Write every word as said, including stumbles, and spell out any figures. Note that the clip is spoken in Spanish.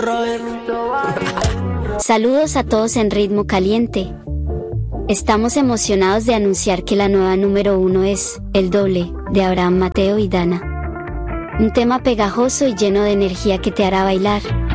Saludos a todos en Ritmo Caliente. Estamos emocionados de anunciar que la nueva número uno es El Doble, de Abraham Mateo y Dana. Un tema pegajoso y lleno de energía que te hará bailar,